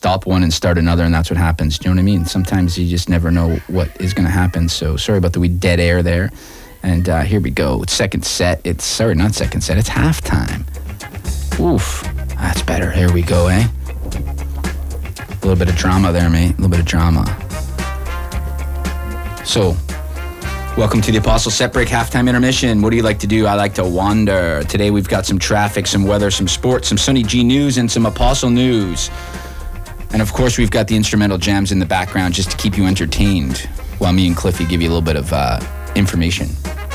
stop one and start another, and that's what happens. Do you know what I mean? Sometimes you just never know what is going to happen. So sorry about the wee dead air there. And here we go. Second set. Not second set. It's halftime. Oof. That's better. Here we go, eh? A little bit of drama there, mate. A little bit of drama. So, welcome to the Apostle Set Break Halftime Intermission. What do you like to do? I like to wander. Today we've got some traffic, some weather, some sports, some Sunny G news, and some Apostle news. And of course, we've got the instrumental jams in the background just to keep you entertained while me and Cliffy give you a little bit of information.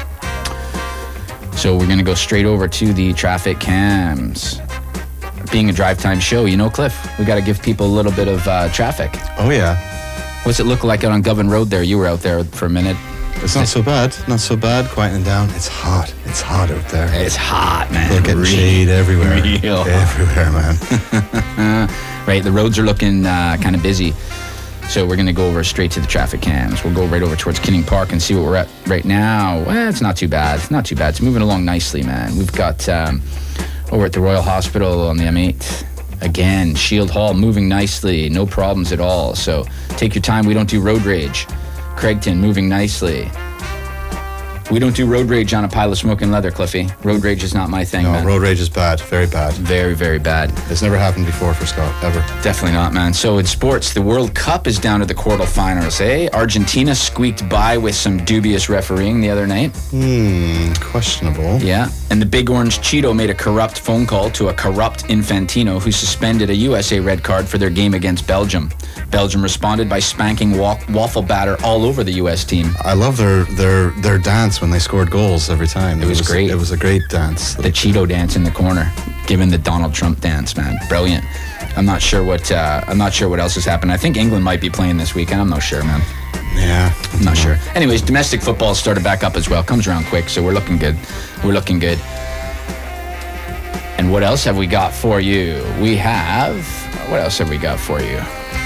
So we're going to go straight over to the traffic cams. Being a drive time show, you know, Cliff, we got to give people a little bit of traffic. Oh, yeah. What's it look like out on Govan Road there? You were out there for a minute. It's not so bad. Not so bad. Quieting down. It's hot. It's hot out there. It's hot, man. They're getting shade everywhere. Everywhere, man. Right, the roads are looking kind of busy. So we're going to go over straight to the traffic cams. We'll go right over towards Kinning Park and see what we're at right now. Well, it's not too bad. It's not too bad. It's moving along nicely, man. We've got over at the Royal Hospital on the M8. Again, Shield Hall moving nicely. No problems at all. So take your time. We don't do road rage. Craigton moving nicely. We don't do road rage on a pile of smoking leather, Cliffy. Road rage is not my thing, no, man. Road rage is bad. Very bad. Very, very bad. It's never happened before for Scott, ever. Definitely not, man. So in sports, the World Cup is down to the quarterfinals, eh? Argentina squeaked by with some dubious refereeing the other night. Questionable. Yeah. And the Big Orange Cheeto made a corrupt phone call to a corrupt Infantino who suspended a USA red card for their game against Belgium. Belgium responded by spanking waffle batter all over the U.S. team. I love their dance when they scored goals every time. It was great. It was a great dance. The Cheeto dance in the corner, given the Donald Trump dance, man. Brilliant. I'm not sure what else has happened. I think England might be playing this weekend. I'm not sure, man. Yeah. I'm not sure. Anyways, domestic football started back up as well. Comes around quick, so we're looking good. We're looking good. And what else have we got for you? What else have we got for you?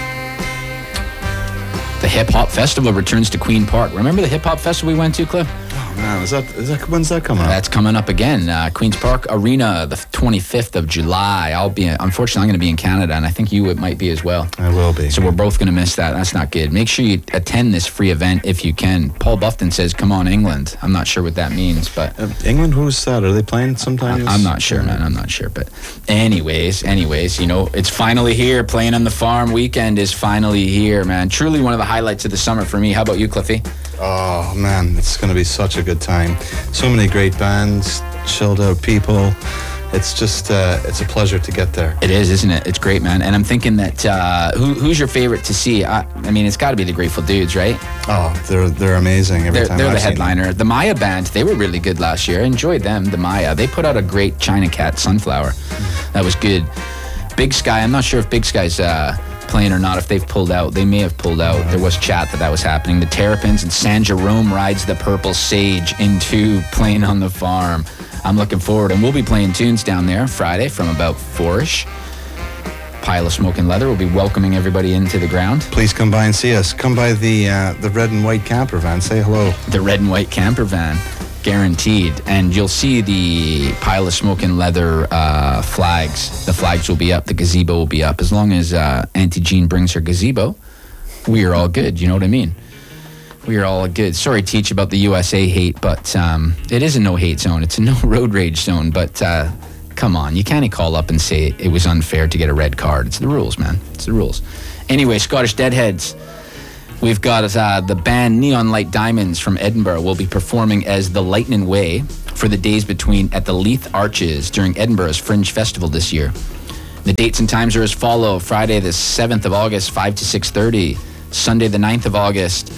The Hip Hop Festival returns to Queen Park. Remember the Hip Hop Festival we went to, Cliff? Oh man, when's that coming up? That's coming up again. Queen's Park Arena, the 25th of July. Unfortunately, I'm going to be in Canada, and I think you might be as well. I will be. So we're both going to miss that. That's not good. Make sure you attend this free event if you can. Paul Buffton says, "Come on, England." I'm not sure what that means, but England. Who's that? Are they playing sometimes? I'm not sure, man. I'm not sure, but anyways, you know, it's finally here. Playing on the Farm weekend is finally here, man. Truly one of the highlights of the summer for me. How about you, Cliffy? Oh man, it's going to be such a good time. So many great bands, chilled out people. It's just, it's a pleasure to get there. It is, isn't it? It's great, man. And I'm thinking that, who's your favorite to see? I mean, it's got to be the Grateful Dudes, right? Oh, they're amazing every time. They're the headliner. The Maya Band, they were really good last year. I enjoyed them, the Maya. They put out a great China Cat Sunflower. That was good. Big Sky, I'm not sure if Big Sky's playing or not, if they've pulled out. They may have pulled out. There was chat that was happening. The Terrapins and San Jerome rides the Purple Sage into Playing on the Farm. I'm looking forward, and we'll be playing tunes down there Friday from about 4ish. Pile of Smoking Leather will be welcoming everybody into the ground. Please come by and see us. Come by the red and white camper van. Say hello. The red and white camper van, guaranteed. And you'll see the Pile of Smoking Leather flags. The flags will be up. The gazebo will be up. As long as Auntie Jean brings her gazebo, we are all good. You know what I mean? We are all good. Sorry, Teach, about the USA hate, but it is a no-hate zone. It's a no-road rage zone, but come on. You can't call up and say it was unfair to get a red card. It's the rules, man. It's the rules. Anyway, Scottish Deadheads. We've got the band Neon Light Diamonds from Edinburgh will be performing as The Lightning Way for the days at the Leith Arches during Edinburgh's Fringe Festival this year. The dates and times are as follow. Friday the 7th of August, 5 to 6:30. Sunday the 9th of August,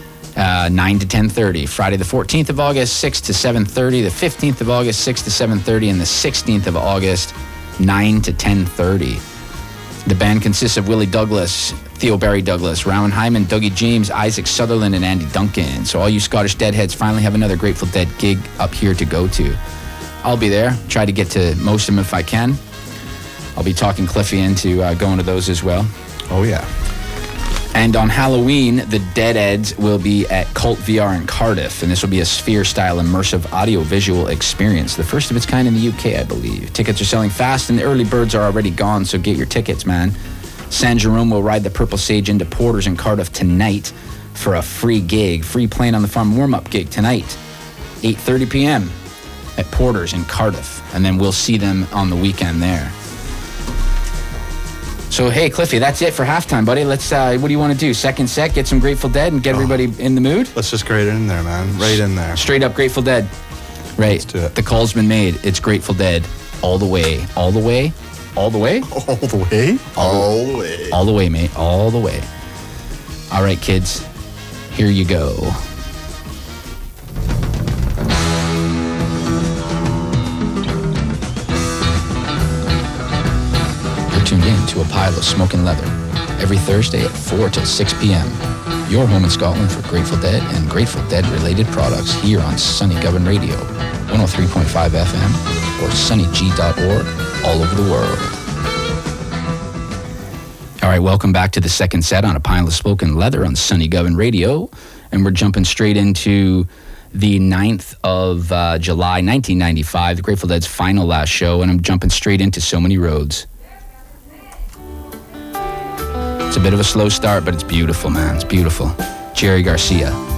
9 to 10:30. Friday the 14th of August, 6 to 7:30. The 15th of August, 6 to 7:30. And the 16th of August, 9 to 10:30. The band consists of Willie Douglas, Theo Barry Douglas, Rowan Hyman, Dougie James, Isaac Sutherland, and Andy Duncan. So all you Scottish Deadheads finally have another Grateful Dead gig up here to go to. I'll be there. Try to get to most of them if I can. I'll be talking Cliffy into going to those as well. Oh, yeah. And on Halloween, the Deadheads will be at Cult VR in Cardiff, and this will be a Sphere-style immersive audio-visual experience, the first of its kind in the UK, I believe. Tickets are selling fast, and the early birds are already gone, so get your tickets, man. San Jerome will ride the Purple Sage into Porters in Cardiff tonight for a free gig. Free Playing on the Farm warm-up gig tonight, 8:30 p.m. at Porters in Cardiff. And then we'll see them on the weekend there. So, hey, Cliffy, that's it for halftime, buddy. Let's, what do you want to do? Second set, get some Grateful Dead and get everybody in the mood? Let's just grade it in there, man. Right in there. Straight up Grateful Dead. Right. Let's do it. The call's been made. It's Grateful Dead all the way. All the way? All the way? All the way? All the way. All the way, mate. All the way. All right, kids. Here you go. You're tuned in to A Pile of Smoking Leather every Thursday at 4 till 6 p.m. Your home in Scotland for Grateful Dead and Grateful Dead-related products here on Sunny Govan Radio, 103.5 FM or sunnyg.org, all over the world. All right, welcome back to the second set on A Pile of Smoking Leather on Sunny Govan Radio. And we're jumping straight into the 9th of July, 1995, the Grateful Dead's final last show, and I'm jumping straight into So Many Roads. It's a bit of a slow start, but it's beautiful, man. It's beautiful. Jerry Garcia.